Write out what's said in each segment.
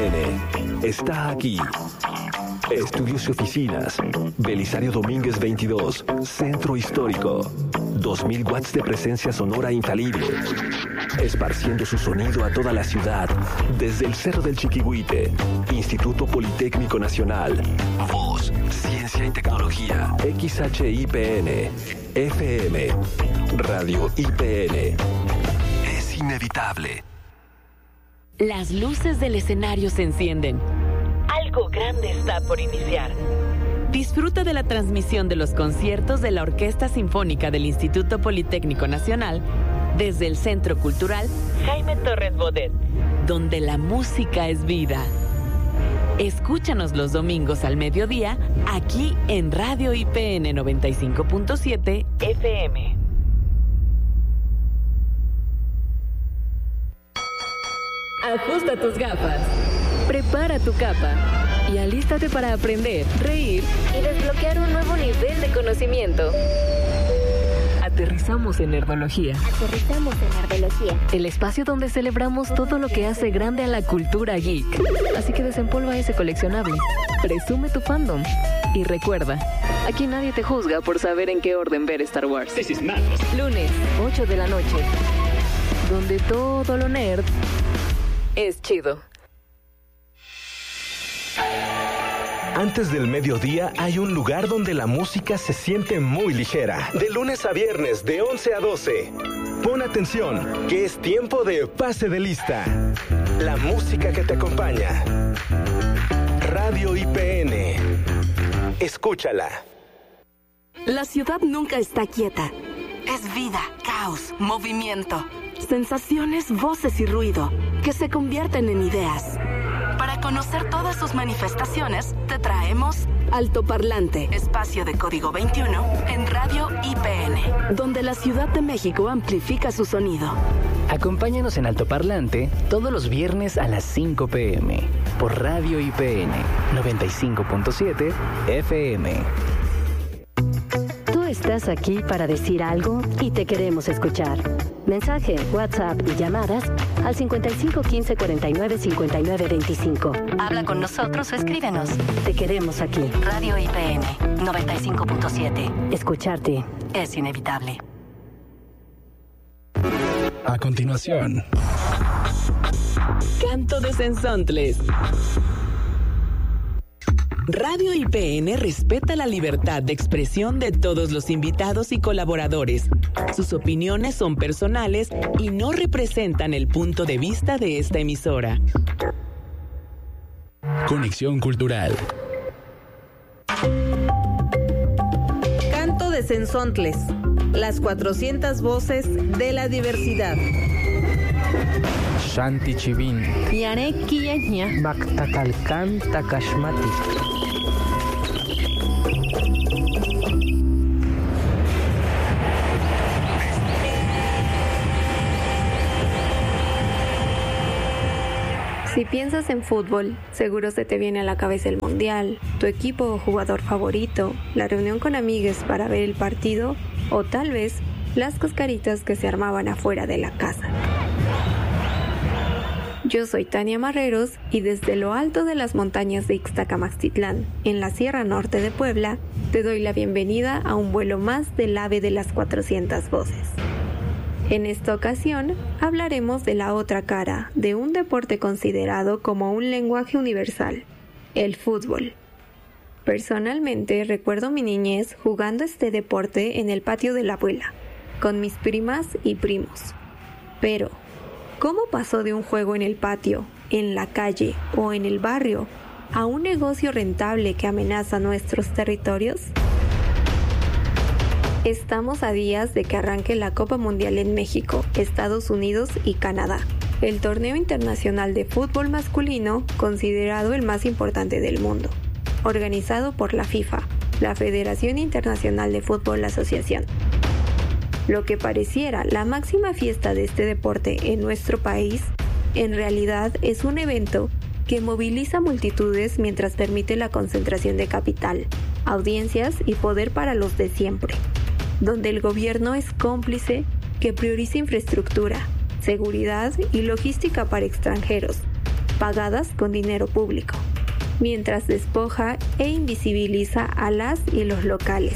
IPN está aquí. Estudios y oficinas. Belisario Domínguez 22. Centro Histórico. 2000 watts de presencia sonora infalible. Esparciendo su sonido a toda la ciudad. Desde el Cerro del Chiquihuite. Instituto Politécnico Nacional. Voz, Ciencia y Tecnología. XHIPN. FM. Radio IPN. Es inevitable. Las luces del escenario se encienden. Algo grande está por iniciar. Disfruta de la transmisión de los conciertos de la Orquesta Sinfónica del Instituto Politécnico Nacional desde el Centro Cultural Jaime Torres Bodet, donde la música es vida. Escúchanos los domingos al mediodía aquí en Radio IPN 95.7 FM. Ajusta tus gafas, prepara tu capa y alístate para aprender, reír y desbloquear un nuevo nivel de conocimiento. Aterrizamos en Nerdología. El espacio donde celebramos todo lo que hace grande a la cultura geek. Así que desempolva ese coleccionable, presume tu fandom y recuerda, aquí nadie te juzga por saber en qué orden ver Star Wars. Lunes, 8 de la noche, donde todo lo nerd es chido. Antes del mediodía hay un lugar donde la música se siente muy ligera. De lunes a viernes, de 11 a 12. Pon atención, que es tiempo de pase de lista. La música que te acompaña. Radio IPN. Escúchala. La ciudad nunca está quieta. Es vida, caos, movimiento, sensaciones, voces y ruido que se convierten en ideas. Para conocer todas sus manifestaciones, te traemos Altoparlante, espacio de código 21 en Radio IPN, donde la Ciudad de México amplifica su sonido. Acompáñanos en Altoparlante todos los viernes a las 5 p.m. por Radio IPN 95.7 FM. Tú estás aquí para decir algo y te queremos escuchar. Mensaje, WhatsApp y llamadas al 55 15 49 59 25. Habla con nosotros o escríbenos. Te queremos aquí. Radio IPN 95.7. Escucharte es inevitable. A continuación, Canto de Sensontles. Radio IPN respeta la libertad de expresión de todos los invitados y colaboradores. Sus opiniones son personales y no representan el punto de vista de esta emisora. Conexión Cultural. Canto de Sensontles. Las 400 voces de la diversidad. Shanti Chivin. Yareki Yanya. Baktakalkan Takashmati. Si piensas en fútbol, seguro se te viene a la cabeza el mundial, tu equipo o jugador favorito, la reunión con amigues para ver el partido o tal vez las cascaritas que se armaban afuera de la casa. Yo soy Tania Marreros y desde lo alto de las montañas de Ixtacamaxtitlán, en la Sierra Norte de Puebla, te doy la bienvenida a un vuelo más del ave de las 400 voces. En esta ocasión hablaremos de la otra cara de un deporte considerado como un lenguaje universal, el fútbol. Personalmente recuerdo mi niñez jugando este deporte en el patio de la abuela, con mis primas y primos. Pero, ¿cómo pasó de un juego en el patio, en la calle o en el barrio a un negocio rentable que amenaza nuestros territorios? Estamos a días de que arranque la Copa Mundial en México, Estados Unidos y Canadá, el torneo internacional de fútbol masculino considerado el más importante del mundo, organizado por la FIFA, la Federación Internacional de Fútbol Asociación. Lo que pareciera la máxima fiesta de este deporte en nuestro país, en realidad es un evento que moviliza multitudes mientras permite la concentración de capital, audiencias y poder para los de siempre, donde el gobierno es cómplice que prioriza infraestructura, seguridad y logística para extranjeros, pagadas con dinero público, mientras despoja e invisibiliza a las y los locales.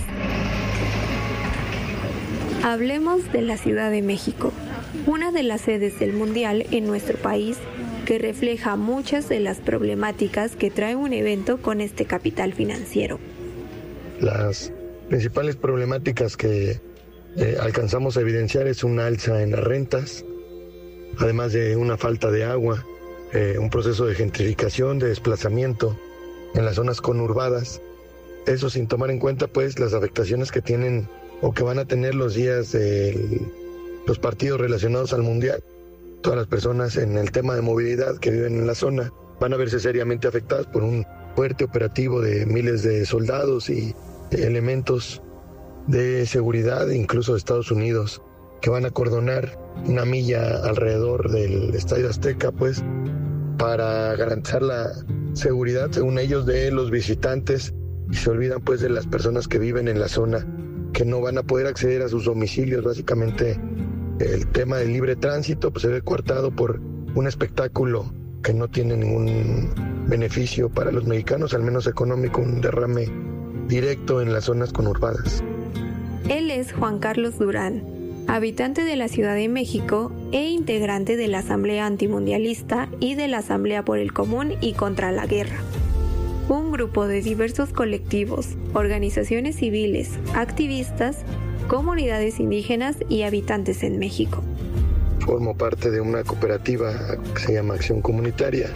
Hablemos de la Ciudad de México, una de las sedes del Mundial en nuestro país, que refleja muchas de las problemáticas que trae un evento con este capital financiero. Las principales problemáticas que alcanzamos a evidenciar es un alza en las rentas, además de una falta de agua, un proceso de gentrificación, de desplazamiento en las zonas conurbadas. Eso sin tomar en cuenta pues las afectaciones que tienen o que van a tener los días de los partidos relacionados al Mundial. Todas las personas en el tema de movilidad que viven en la zona van a verse seriamente afectadas por un fuerte operativo de miles de soldados y elementos de seguridad, incluso de Estados Unidos, que van a acordonar una milla alrededor del Estadio Azteca, pues, para garantizar la seguridad, según ellos, de los visitantes, y se olvidan, pues, de las personas que viven en la zona, que no van a poder acceder a sus domicilios. Básicamente, el tema del libre tránsito, pues, se ve coartado por un espectáculo que no tiene ningún beneficio para los mexicanos, al menos económico, un derrame directo en las zonas conurbadas. Él es Juan Carlos Durán, habitante de la Ciudad de México e integrante de la Asamblea Antimundialista y de la Asamblea por el Común y contra la Guerra, un grupo de diversos colectivos, organizaciones civiles, activistas, comunidades indígenas y habitantes en México. Formo parte de una cooperativa que se llama Acción Comunitaria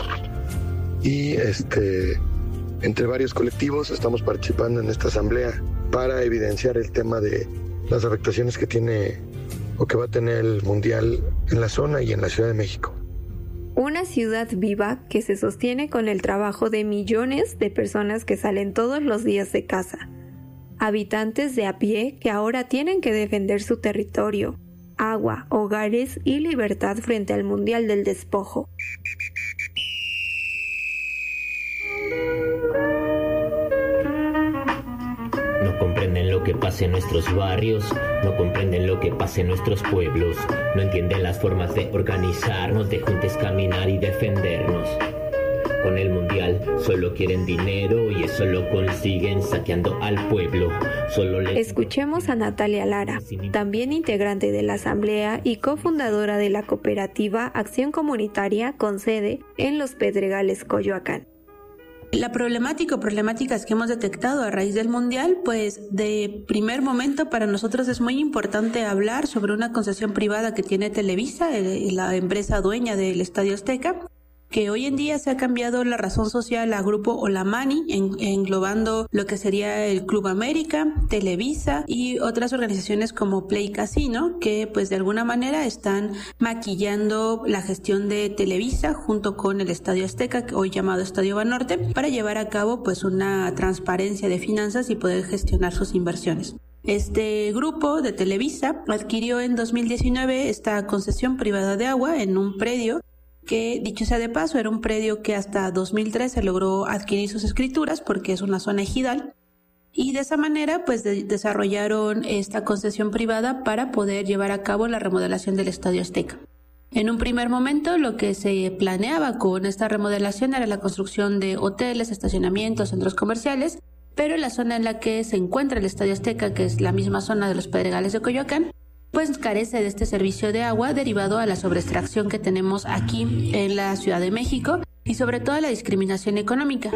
y entre varios colectivos estamos participando en esta asamblea para evidenciar el tema de las afectaciones que tiene o que va a tener el Mundial en la zona y en la Ciudad de México. Una ciudad viva que se sostiene con el trabajo de millones de personas que salen todos los días de casa. Habitantes de a pie que ahora tienen que defender su territorio, agua, hogares y libertad frente al Mundial del despojo. No comprenden lo que pasa en nuestros barrios, no comprenden lo que pasa en nuestros pueblos, no entienden las formas de organizarnos, de juntos caminar y defendernos. Con el Mundial solo quieren dinero y eso lo consiguen saqueando al pueblo. Escuchemos a Natalia Lara, también integrante de la Asamblea y cofundadora de la cooperativa Acción Comunitaria con sede en Los Pedregales, Coyoacán. La problemáticas que hemos detectado a raíz del Mundial, pues de primer momento para nosotros es muy importante hablar sobre una concesión privada que tiene Televisa, la empresa dueña del Estadio Azteca, que hoy en día se ha cambiado la razón social a Grupo Olamani, englobando lo que sería el Club América, Televisa y otras organizaciones como Play Casino, que pues de alguna manera están maquillando la gestión de Televisa junto con el Estadio Azteca, hoy llamado Estadio Banorte, para llevar a cabo pues una transparencia de finanzas y poder gestionar sus inversiones. Este grupo de Televisa adquirió en 2019 esta concesión privada de agua en un predio que, dicho sea de paso, era un predio que hasta 2013 logró adquirir sus escrituras porque es una zona ejidal, y de esa manera pues desarrollaron esta concesión privada para poder llevar a cabo la remodelación del Estadio Azteca. En un primer momento lo que se planeaba con esta remodelación era la construcción de hoteles, estacionamientos, centros comerciales, pero la zona en la que se encuentra el Estadio Azteca, que es la misma zona de Los Pedregales de Coyoacán, pues carece de este servicio de agua derivado a la sobreextracción que tenemos aquí en la Ciudad de México y sobre todo a la discriminación económica.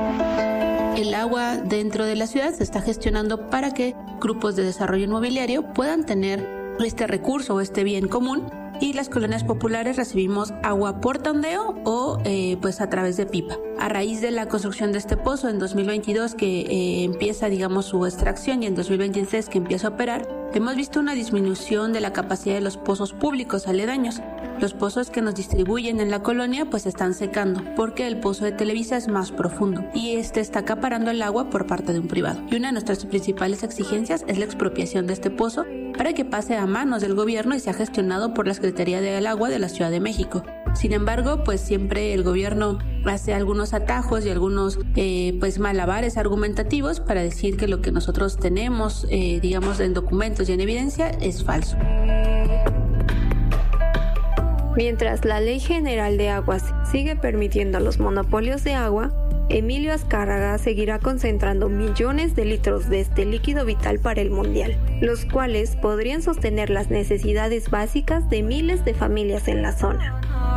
El agua dentro de la ciudad se está gestionando para que grupos de desarrollo inmobiliario puedan tener este recurso o este bien común, y las colonias populares recibimos agua por tandeo o pues a través de pipa. A raíz de la construcción de este pozo en 2022 que empieza digamos su extracción y en 2023 que empieza a operar, hemos visto una disminución de la capacidad de los pozos públicos aledaños. Los pozos que nos distribuyen en la colonia pues están secando porque el pozo de Televisa es más profundo y este está acaparando el agua por parte de un privado. Y una de nuestras principales exigencias es la expropiación de este pozo para que pase a manos del gobierno y sea gestionado por la Secretaría del Agua de la Ciudad de México. Sin embargo, pues siempre el gobierno hace algunos atajos y algunos pues malabares argumentativos para decir que lo que nosotros tenemos, digamos, en documentos y en evidencia es falso. Mientras la Ley General de Aguas sigue permitiendo los monopolios de agua, Emilio Azcárraga seguirá concentrando millones de litros de este líquido vital para el Mundial, los cuales podrían sostener las necesidades básicas de miles de familias en la zona.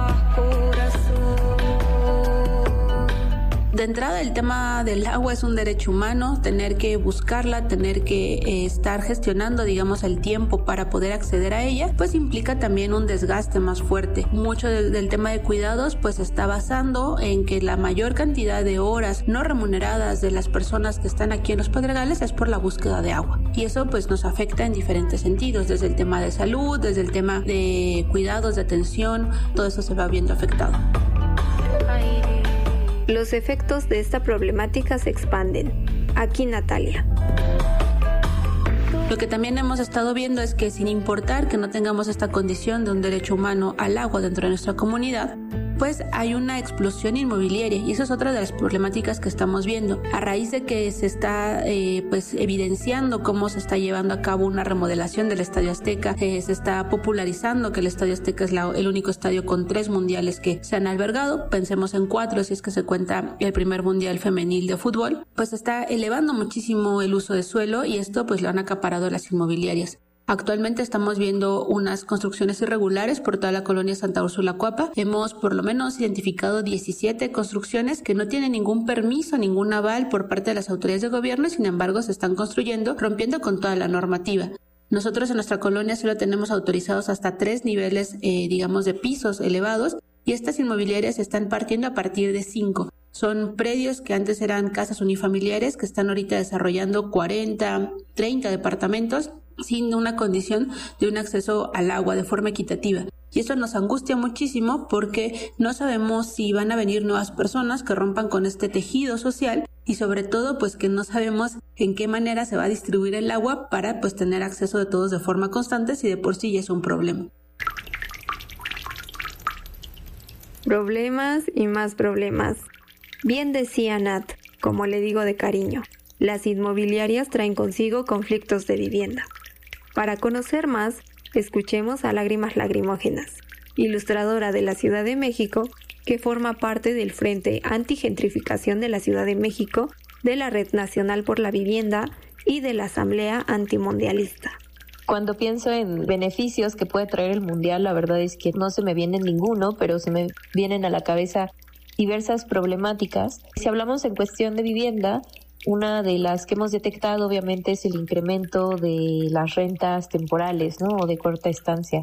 De entrada, el tema del agua es un derecho humano, tener que buscarla, tener que estar gestionando, digamos, el tiempo para poder acceder a ella, pues implica también un desgaste más fuerte. Mucho del tema de cuidados, pues se está basando en que la mayor cantidad de horas no remuneradas de las personas que están aquí en los Pedregales es por la búsqueda de agua. Y eso pues nos afecta en diferentes sentidos, desde el tema de salud, desde el tema de cuidados, de atención, todo eso se va viendo afectado. Los efectos de esta problemática se expanden. Aquí Natalia. Lo que también hemos estado viendo es que sin importar que no tengamos esta condición de un derecho humano al agua dentro de nuestra comunidad, pues hay una explosión inmobiliaria y eso es otra de las problemáticas que estamos viendo. A raíz de que se está pues evidenciando cómo se está llevando a cabo una remodelación del Estadio Azteca, se está popularizando que el Estadio Azteca es el único estadio con 3 mundiales que se han albergado, pensemos en 4 si es que se cuenta el primer mundial femenil de fútbol, pues está elevando muchísimo el uso de suelo y esto pues lo han acaparado las inmobiliarias. Actualmente estamos viendo unas construcciones irregulares por toda la colonia Santa Úrsula Cuapa. Hemos por lo menos identificado 17 construcciones que no tienen ningún permiso, ningún aval por parte de las autoridades de gobierno y sin embargo se están construyendo rompiendo con toda la normativa. Nosotros en nuestra colonia solo tenemos autorizados hasta 3 niveles, digamos, de pisos elevados y estas inmobiliarias se están partiendo a partir de 5. Son predios que antes eran casas unifamiliares que están ahorita desarrollando 40, 30 departamentos sin una condición de un acceso al agua de forma equitativa. Y eso nos angustia muchísimo porque no sabemos si van a venir nuevas personas que rompan con este tejido social y sobre todo pues que no sabemos en qué manera se va a distribuir el agua para pues tener acceso de todos de forma constante si de por sí ya es un problema. Problemas y más problemas. Bien decía Nat, como le digo de cariño, las inmobiliarias traen consigo conflictos de vivienda. Para conocer más, escuchemos a Lágrimas Lagrimógenas, ilustradora de la Ciudad de México, que forma parte del Frente Antigentrificación de la Ciudad de México, de la Red Nacional por la Vivienda y de la Asamblea Antimundialista. Cuando pienso en beneficios que puede traer el Mundial, la verdad es que no se me viene ninguno, pero se me vienen a la cabeza diversas problemáticas. Si hablamos en cuestión de vivienda, una de las que hemos detectado obviamente es el incremento de las rentas temporales, ¿no? O de corta estancia.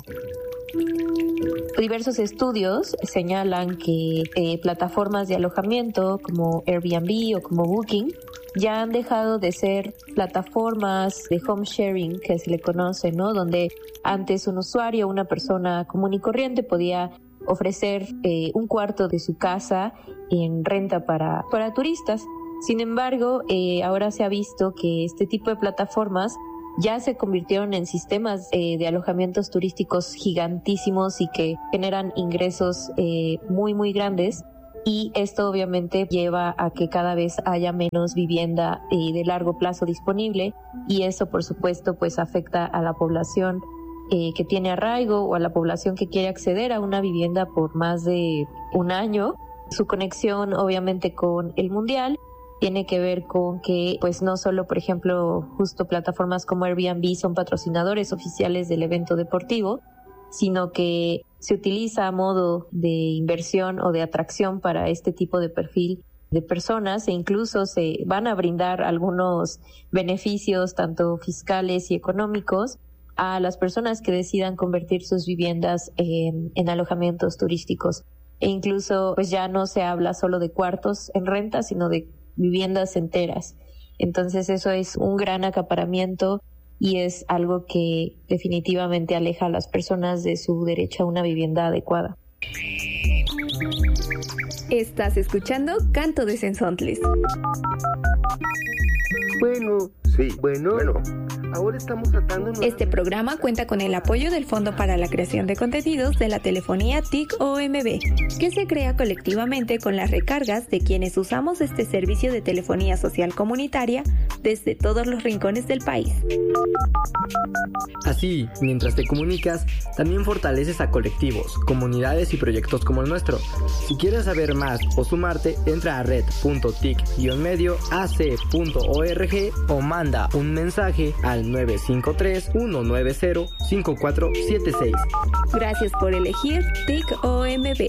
Diversos estudios señalan que plataformas de alojamiento como Airbnb o como Booking ya han dejado de ser plataformas de home sharing, que se le conoce, ¿no? Donde antes un usuario, una persona común y corriente podía ofrecer un cuarto de su casa en renta para turistas. Sin embargo, ahora se ha visto que este tipo de plataformas ya se convirtieron en sistemas de alojamientos turísticos gigantísimos y que generan ingresos muy, muy grandes. Y esto obviamente lleva a que cada vez haya menos vivienda de largo plazo disponible y eso, por supuesto, pues afecta a la población que tiene arraigo o a la población que quiere acceder a una vivienda por más de un año. Su conexión, obviamente, con el Mundial tiene que ver con que, pues no solo, por ejemplo, justo plataformas como Airbnb son patrocinadores oficiales del evento deportivo, sino que se utiliza a modo de inversión o de atracción para este tipo de perfil de personas e incluso se van a brindar algunos beneficios tanto fiscales y económicos a las personas que decidan convertir sus viviendas en alojamientos turísticos. E incluso pues ya no se habla solo de cuartos en renta, sino de viviendas enteras. Entonces eso es un gran acaparamiento y es algo que definitivamente aleja a las personas de su derecho a una vivienda adecuada. Estás escuchando Canto de Sensontles. Bueno, ahora estamos tratando... Este programa cuenta con el apoyo del Fondo para la Creación de Contenidos de la Telefonía TIC-OMB, que se crea colectivamente con las recargas de quienes usamos este servicio de telefonía social comunitaria desde todos los rincones del país. Así, mientras te comunicas, también fortaleces a colectivos, comunidades y proyectos como el nuestro. Si quieres saber más o sumarte, entra a red.tic-medioac.org o manda un mensaje al 953-190-5476. Gracias por elegir TIC-OMB.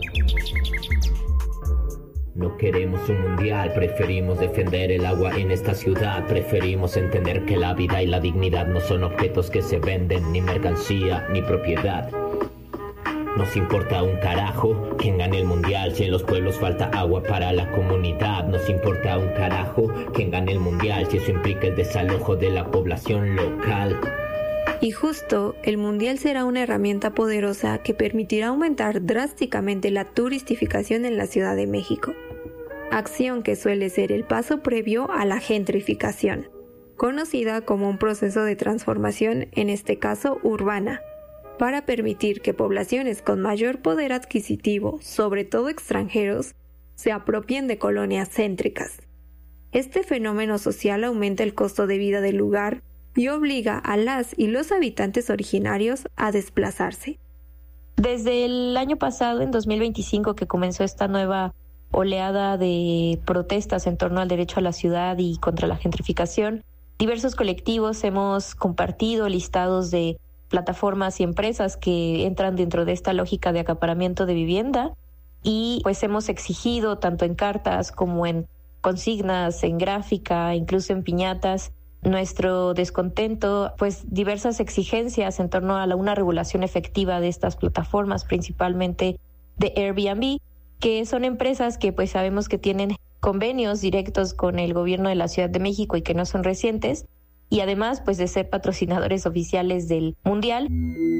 No queremos un mundial, preferimos defender el agua en esta ciudad. Preferimos entender que la vida y la dignidad no son objetos que se venden, ni mercancía, ni propiedad. Nos importa un carajo quién gane el mundial si en los pueblos falta agua para la comunidad. Nos importa un carajo quién gane el mundial si eso implica el desalojo de la población local. Y justo, el mundial será una herramienta poderosa que permitirá aumentar drásticamente la turistificación en la Ciudad de México. Acción que suele ser el paso previo a la gentrificación, conocida como un proceso de transformación, en este caso urbana, para permitir que poblaciones con mayor poder adquisitivo, sobre todo extranjeros, se apropien de colonias céntricas. Este fenómeno social aumenta el costo de vida del lugar y obliga a las y los habitantes originarios a desplazarse. Desde el año pasado, en 2025, que comenzó esta nueva oleada de protestas en torno al derecho a la ciudad y contra la gentrificación, diversos colectivos hemos compartido listados de plataformas y empresas que entran dentro de esta lógica de acaparamiento de vivienda y pues hemos exigido tanto en cartas como en consignas, en gráfica, incluso en piñatas, nuestro descontento, pues diversas exigencias en torno a una regulación efectiva de estas plataformas, principalmente de Airbnb, que son empresas que pues sabemos que tienen convenios directos con el gobierno de la Ciudad de México y que no son recientes, y además pues de ser patrocinadores oficiales del Mundial.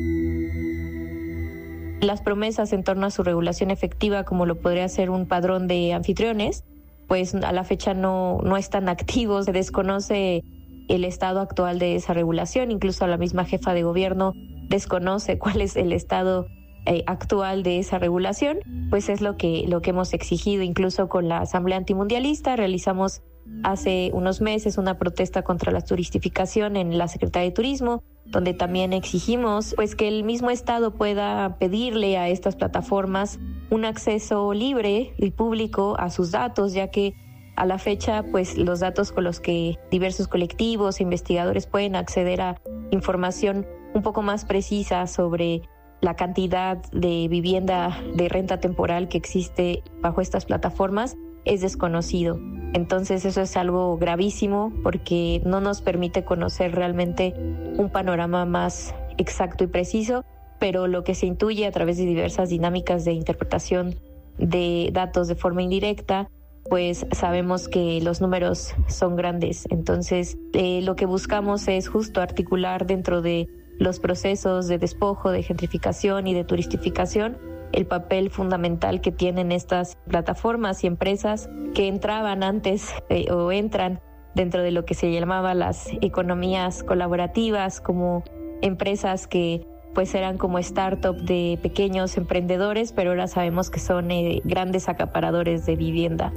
Las promesas en torno a su regulación efectiva, como lo podría ser un padrón de anfitriones, pues a la fecha no están activos, se desconoce el estado actual de esa regulación, incluso la misma jefa de gobierno desconoce cuál es el estado actual de esa regulación, pues es lo que hemos exigido incluso con la Asamblea Antimundialista. Realizamos hace unos meses una protesta contra la turistificación en la Secretaría de Turismo, donde también exigimos pues que el mismo Estado pueda pedirle a estas plataformas un acceso libre y público a sus datos, ya que a la fecha pues los datos con los que diversos colectivos e investigadores pueden acceder a información un poco más precisa sobre la cantidad de vivienda de renta temporal que existe bajo estas plataformas es desconocido. Entonces eso es algo gravísimo porque no nos permite conocer realmente un panorama más exacto y preciso, pero lo que se intuye a través de diversas dinámicas de interpretación de datos de forma indirecta, pues sabemos que los números son grandes. Entonces lo que buscamos es justo articular dentro de los procesos de despojo, de gentrificación y de turistificación, el papel fundamental que tienen estas plataformas y empresas que entraban antes o entran dentro de lo que se llamaba las economías colaborativas, como empresas que pues eran como startup de pequeños emprendedores, pero ahora sabemos que son grandes acaparadores de vivienda.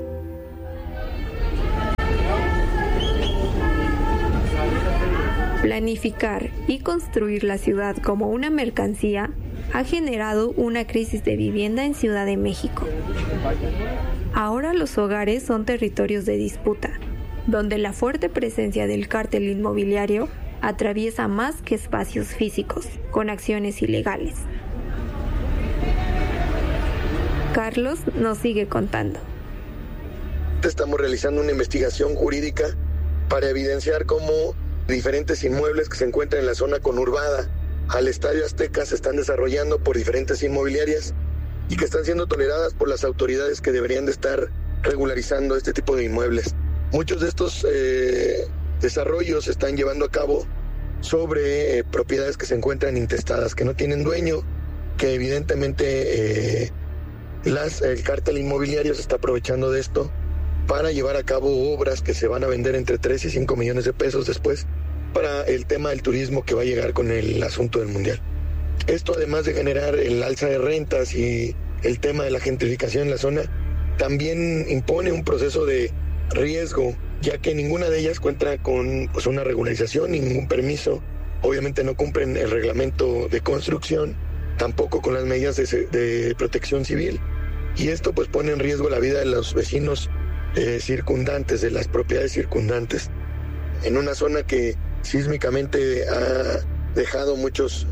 Planificar y construir la ciudad como una mercancía ha generado una crisis de vivienda en Ciudad de México. Ahora los hogares son territorios de disputa, donde la fuerte presencia del cártel inmobiliario atraviesa más que espacios físicos, con acciones ilegales. Carlos nos sigue contando. Estamos realizando una investigación jurídica para evidenciar cómo diferentes inmuebles que se encuentran en la zona conurbada al Estadio Azteca se están desarrollando por diferentes inmobiliarias y que están siendo toleradas por las autoridades que deberían de estar regularizando este tipo de inmuebles. Muchos de estos desarrollos se están llevando a cabo sobre propiedades que se encuentran intestadas, que no tienen dueño, que evidentemente el cártel inmobiliario se está aprovechando de esto para llevar a cabo obras que se van a vender entre 3 y 5 millones de pesos después para el tema del turismo que va a llegar con el asunto del Mundial. Esto, además de generar el alza de rentas y el tema de la gentrificación en la zona, también impone un proceso de riesgo ya que ninguna de ellas cuenta con pues, una regularización, ningún permiso. Obviamente no cumplen el reglamento de construcción, tampoco con las medidas de protección civil. Y esto pues pone en riesgo la vida de los vecinos circundantes, de las propiedades circundantes, en una zona que sísmicamente ha dejado muchos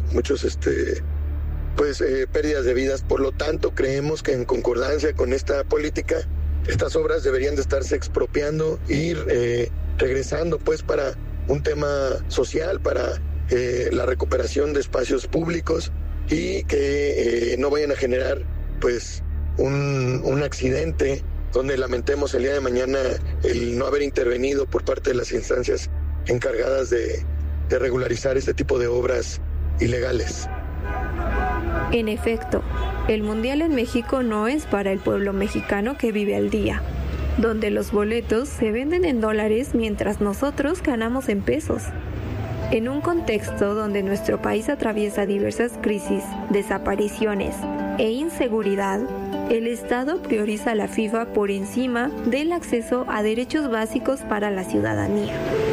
pérdidas de vidas. Por lo tanto, creemos que en concordancia con esta política, estas obras deberían de estarse expropiando y regresando pues para un tema social, para la recuperación de espacios públicos y que no vayan a generar pues un accidente donde lamentemos el día de mañana el no haber intervenido por parte de las instancias encargadas de regularizar este tipo de obras ilegales. En efecto, el Mundial en México no es para el pueblo mexicano que vive al día, donde los boletos se venden en dólares mientras nosotros ganamos en pesos. En un contexto donde nuestro país atraviesa diversas crisis, desapariciones e inseguridad, el Estado prioriza a la FIFA por encima del acceso a derechos básicos para la ciudadanía.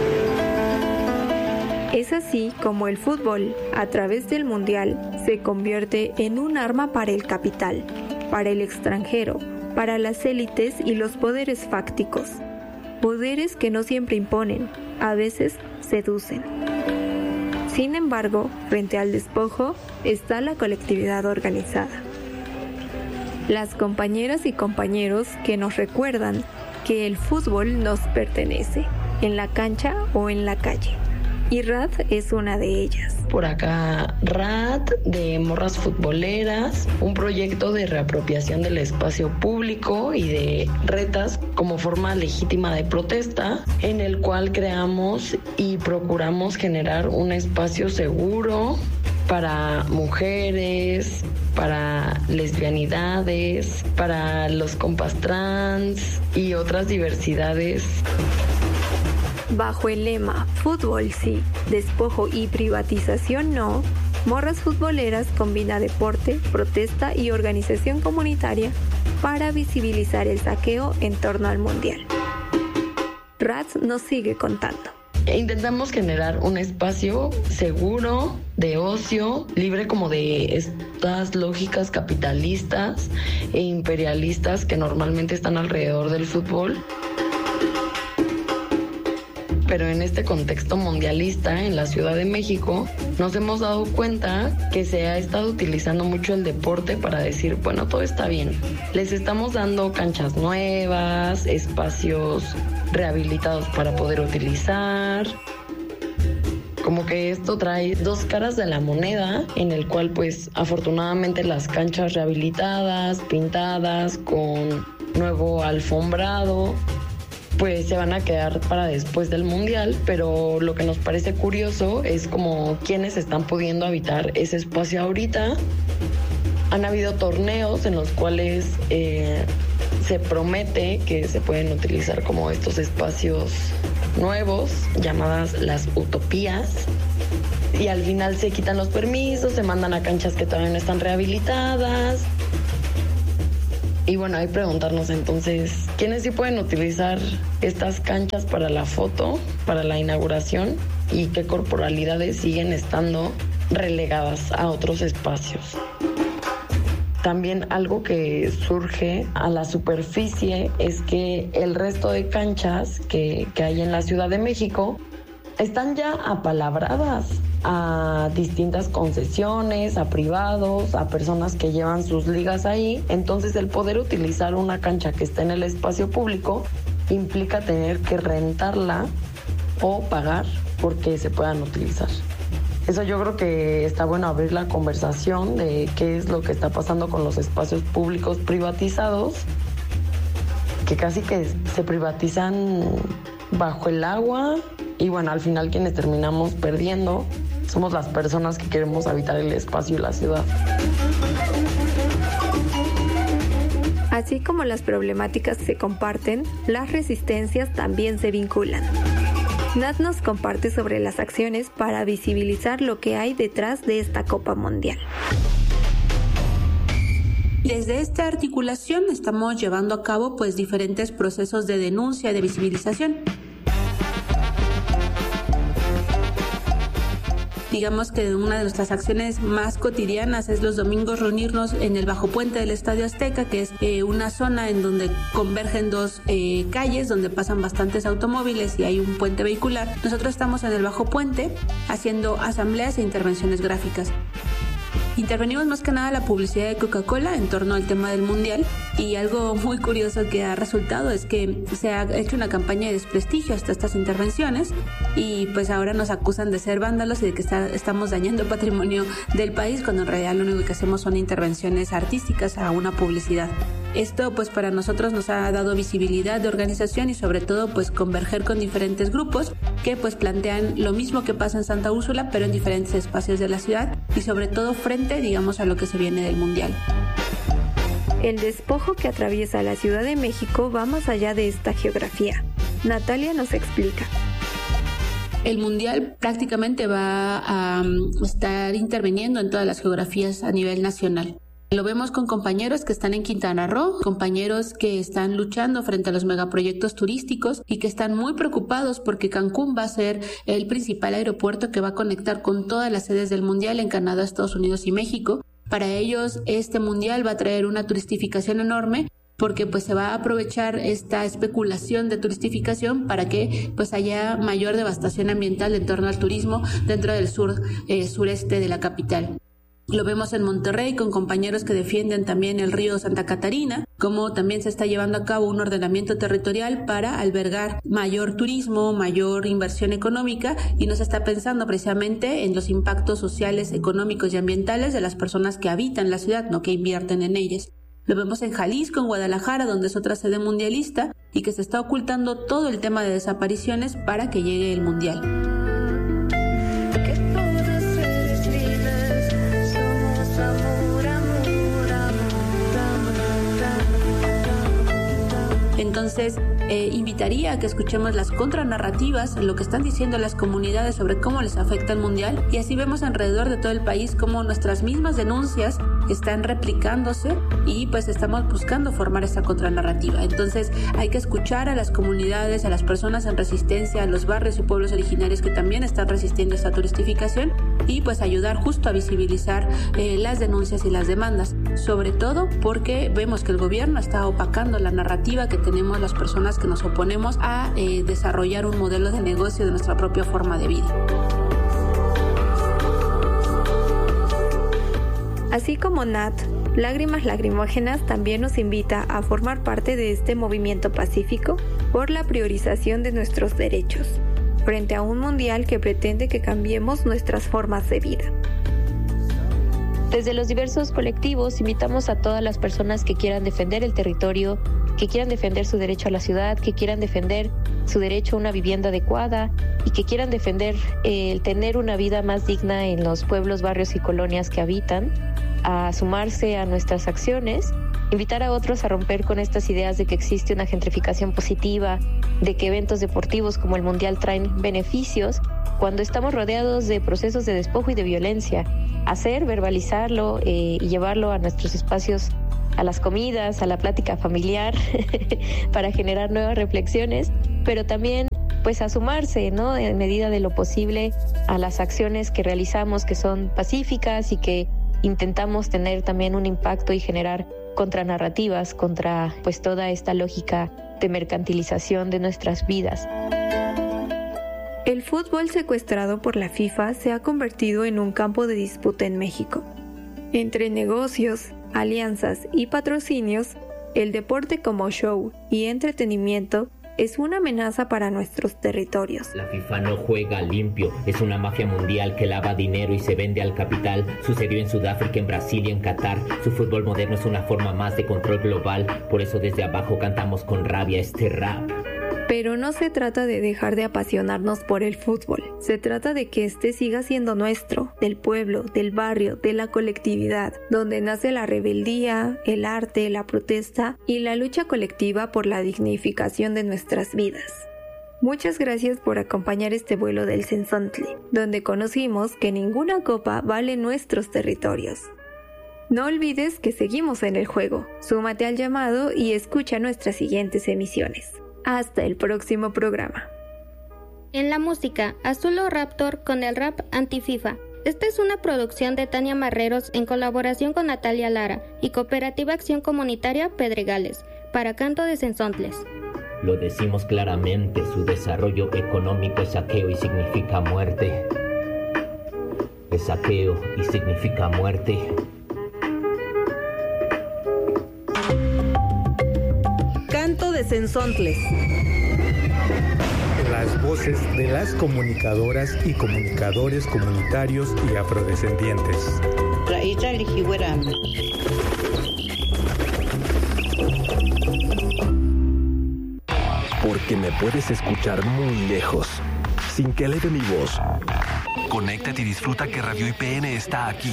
Es así como el fútbol, a través del Mundial, se convierte en un arma para el capital, para el extranjero, para las élites y los poderes fácticos. Poderes que no siempre imponen, a veces seducen. Sin embargo, frente al despojo está la colectividad organizada. Las compañeras y compañeros que nos recuerdan que el fútbol nos pertenece, en la cancha o en la calle. Y RAD es una de ellas. Por acá, RAD de Morras Futboleras, un proyecto de reapropiación del espacio público y de retas como forma legítima de protesta, en el cual creamos y procuramos generar un espacio seguro para mujeres, para lesbianidades, para los compas trans y otras diversidades. Bajo el lema Fútbol sí, despojo y privatización no, Morras Futboleras combina deporte, protesta y organización comunitaria para visibilizar el saqueo en torno al Mundial. Rats nos sigue contando. Intentamos generar un espacio seguro, de ocio, libre como de estas lógicas capitalistas e imperialistas que normalmente están alrededor del fútbol. Pero en este contexto mundialista en la Ciudad de México nos hemos dado cuenta que se ha estado utilizando mucho el deporte para decir, bueno, todo está bien. Les estamos dando canchas nuevas, espacios rehabilitados para poder utilizar. Como que esto trae dos caras de la moneda, en el cual pues afortunadamente las canchas rehabilitadas, pintadas, con nuevo alfombrado, pues se van a quedar para después del Mundial, pero lo que nos parece curioso es como quienes están pudiendo habitar ese espacio ahorita. Han habido torneos en los cuales se promete que se pueden utilizar como estos espacios nuevos, llamadas las utopías, y al final se quitan los permisos, se mandan a canchas que todavía no están rehabilitadas. Y bueno, hay que preguntarnos entonces, ¿quiénes sí pueden utilizar estas canchas para la foto, para la inauguración? ¿Y qué corporalidades siguen estando relegadas a otros espacios? También algo que surge a la superficie es que el resto de canchas que hay en la Ciudad de México están ya apalabradas a distintas concesiones, a privados, a personas que llevan sus ligas ahí. Entonces el poder utilizar una cancha que está en el espacio público implica tener que rentarla o pagar porque se puedan utilizar. Eso yo creo que está bueno abrir la conversación de qué es lo que está pasando con los espacios públicos privatizados, que casi que se privatizan bajo el agua. Y bueno, al final quienes terminamos perdiendo somos las personas que queremos habitar el espacio y la ciudad. Así como las problemáticas se comparten, las resistencias también se vinculan. Nat nos comparte sobre las acciones para visibilizar lo que hay detrás de esta Copa Mundial. Desde esta articulación estamos llevando a cabo pues diferentes procesos de denuncia, de visibilización. Digamos que una de nuestras acciones más cotidianas es los domingos reunirnos en el bajo puente del Estadio Azteca, que es una zona en donde convergen dos calles donde pasan bastantes automóviles y hay un puente vehicular. Nosotros estamos en el bajo puente haciendo asambleas e intervenciones gráficas. Intervenimos más que nada la publicidad de Coca-Cola en torno al tema del mundial, y algo muy curioso que ha resultado es que se ha hecho una campaña de desprestigio hasta estas intervenciones, y pues ahora nos acusan de ser vándalos y de que estamos dañando el patrimonio del país, cuando en realidad lo único que hacemos son intervenciones artísticas a una publicidad. Esto pues para nosotros nos ha dado visibilidad de organización y sobre todo pues converger con diferentes grupos que pues plantean lo mismo que pasa en Santa Úrsula, pero en diferentes espacios de la ciudad y sobre todo frente, digamos, a lo que se viene del mundial. El despojo que atraviesa la Ciudad de México va más allá de esta geografía. Natalia nos explica. El mundial prácticamente va a estar interviniendo en todas las geografías a nivel nacional. Lo vemos con compañeros que están en Quintana Roo, compañeros que están luchando frente a los megaproyectos turísticos y que están muy preocupados porque Cancún va a ser el principal aeropuerto que va a conectar con todas las sedes del mundial en Canadá, Estados Unidos y México. Para ellos este mundial va a traer una turistificación enorme, porque pues se va a aprovechar esta especulación de turistificación para que pues haya mayor devastación ambiental en torno al turismo dentro del sureste de la capital. Lo vemos en Monterrey con compañeros que defienden también el río Santa Catarina, como también se está llevando a cabo un ordenamiento territorial para albergar mayor turismo, mayor inversión económica, y no se está pensando precisamente en los impactos sociales, económicos y ambientales de las personas que habitan la ciudad, no que invierten en ellas. Lo vemos en Jalisco, en Guadalajara, donde es otra sede mundialista y que se está ocultando todo el tema de desapariciones para que llegue el mundial. Entonces, invitaría a que escuchemos las contranarrativas, lo que están diciendo las comunidades sobre cómo les afecta el mundial, y así vemos alrededor de todo el país cómo nuestras mismas denuncias están replicándose y pues estamos buscando formar esta contranarrativa. Entonces hay que escuchar a las comunidades, a las personas en resistencia, a los barrios y pueblos originarios que también están resistiendo esta turistificación y pues ayudar justo a visibilizar las denuncias y las demandas, sobre todo porque vemos que el gobierno está opacando la narrativa que tenemos las personas que nos oponemos a desarrollar un modelo de negocio de nuestra propia forma de vida. Así como Nat, Lágrimas Lagrimógenas también nos invita a formar parte de este movimiento pacífico por la priorización de nuestros derechos, frente a un mundial que pretende que cambiemos nuestras formas de vida. Desde los diversos colectivos invitamos a todas las personas que quieran defender el territorio, que quieran defender su derecho a la ciudad, que quieran defender su derecho a una vivienda adecuada y que quieran defender el tener una vida más digna en los pueblos, barrios y colonias que habitan, a sumarse a nuestras acciones, invitar a otros a romper con estas ideas de que existe una gentrificación positiva, de que eventos deportivos como el Mundial traen beneficios, cuando estamos rodeados de procesos de despojo y de violencia. Hacer, verbalizarlo y llevarlo a nuestros espacios, a las comidas, a la plática familiar, para generar nuevas reflexiones, pero también pues a sumarse, ¿no?, en medida de lo posible a las acciones que realizamos, que son pacíficas y que intentamos tener también un impacto y generar contranarrativas contra pues toda esta lógica de mercantilización de nuestras vidas. El fútbol secuestrado por la FIFA se ha convertido en un campo de disputa en México. Entre negocios, alianzas y patrocinios, el deporte como show y entretenimiento es una amenaza para nuestros territorios. La FIFA no juega limpio, es una mafia mundial que lava dinero y se vende al capital. Sucedió en Sudáfrica, en Brasil y en Qatar. Su fútbol moderno es una forma más de control global, por eso desde abajo cantamos con rabia este rap. Pero no se trata de dejar de apasionarnos por el fútbol. Se trata de que este siga siendo nuestro, del pueblo, del barrio, de la colectividad, donde nace la rebeldía, el arte, la protesta y la lucha colectiva por la dignificación de nuestras vidas. Muchas gracias por acompañar este vuelo del Sensontli, donde conocimos que ninguna copa vale nuestros territorios. No olvides que seguimos en el juego. Súmate al llamado y escucha nuestras siguientes emisiones. Hasta el próximo programa. En la música, Azulo Raptor con el rap anti-FIFA. Esta es una producción de Tania Marreros en colaboración con Natalia Lara y Cooperativa Acción Comunitaria Pedregales, para Canto de Sensontles. Lo decimos claramente, su desarrollo económico es saqueo y significa muerte. Es saqueo y significa muerte. Canto de Sensontles. Las voces de las comunicadoras y comunicadores comunitarios y afrodescendientes. Porque me puedes escuchar muy lejos, sin que eleve mi voz. Conéctate y disfruta que Radio IPN está aquí.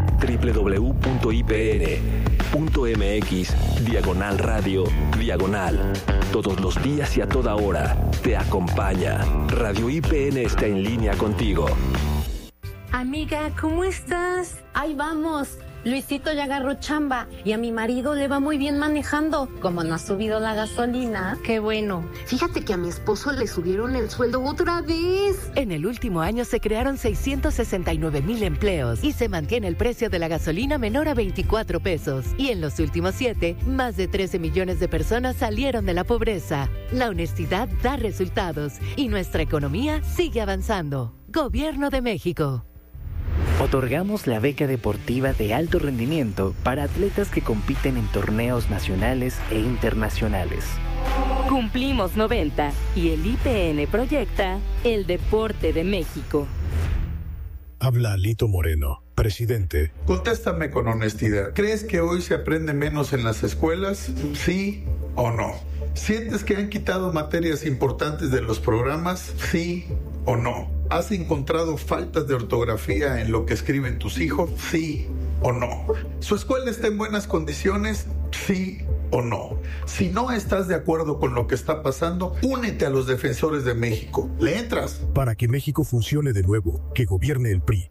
www.ipn.mx/radio/. Todos los días y a toda hora. Te acompaña. Radio IPN está en línea contigo. Amiga, ¿cómo estás? Ahí vamos. Luisito ya agarró chamba y a mi marido le va muy bien manejando. Como no ha subido la gasolina. Qué bueno. Fíjate que a mi esposo le subieron el sueldo otra vez. En el último año se crearon 669,000 empleos y se mantiene el precio de la gasolina menor a 24 pesos. Y en los últimos 7, más de 13 millones de personas salieron de la pobreza. La honestidad da resultados y nuestra economía sigue avanzando. Gobierno de México. Otorgamos la beca deportiva de alto rendimiento para atletas que compiten en torneos nacionales e internacionales. Cumplimos 90 y el IPN proyecta el deporte de México. Habla Alito Moreno, presidente. Contéstame con honestidad. ¿Crees que hoy se aprende menos en las escuelas? ¿Sí o no? ¿Sientes que han quitado materias importantes de los programas? ¿Sí o no? ¿Has encontrado faltas de ortografía en lo que escriben tus hijos? ¿Sí o no? ¿Su escuela está en buenas condiciones? ¿Sí o no? Si no estás de acuerdo con lo que está pasando, únete a los defensores de México. ¿Le entras? Para que México funcione de nuevo, que gobierne el PRI.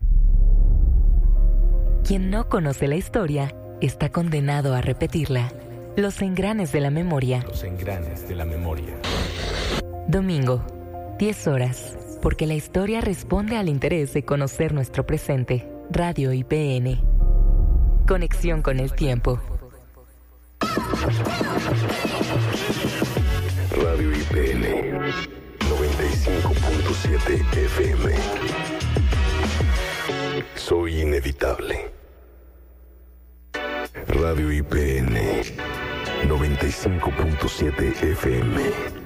Quien no conoce la historia está condenado a repetirla. Los engranes de la memoria. Los engranes de la memoria. Domingo, 10 horas. Porque la historia responde al interés de conocer nuestro presente. Radio IPN. Conexión con el tiempo. Radio IPN 95.7 FM. Soy inevitable. Radio IPN 95.7 FM.